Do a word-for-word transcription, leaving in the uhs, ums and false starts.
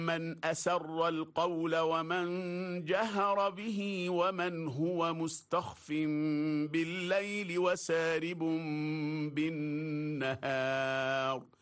من أسر القول ومن جهر به ومن هو مستخف بالليل وسارب بالنهار